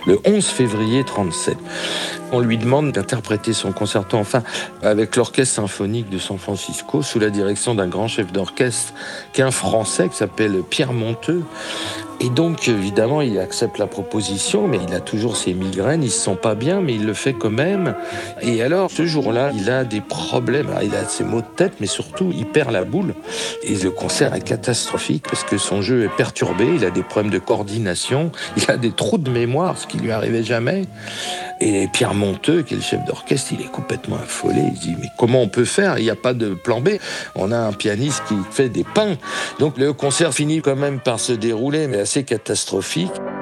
le 11 février 1937. On lui demande d'interpréter son concerto enfin avec l'Orchestre symphonique de San Francisco sous la direction d'un grand chef d'orchestre qui est un Français qui s'appelle Pierre Monteux. Et donc, évidemment, il accepte la proposition, mais il a toujours ses migraines, il se sent pas bien, mais il le fait quand même. Et alors, ce jour-là, il a des problèmes. Alors, il a ses maux de tête, mais surtout, il perd la boule. Et le concert est catastrophique parce que son jeu est perturbé, il a des problèmes de coordination, il a des trous de mémoire, ce qui lui arrivait jamais. Et Pierre Monteux, qui est le chef d'orchestre, il est complètement affolé. Il dit, mais comment on peut faire? Il n'y a pas de plan B. On a un pianiste qui fait des pains. Donc le concert finit quand même par se dérouler, mais assez catastrophique.